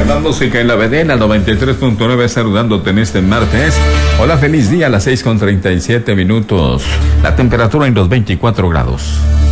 Más música en la vedena 93.9, saludándote en este martes. Hola, feliz día a las 6:37 minutos. La temperatura en los 24 grados.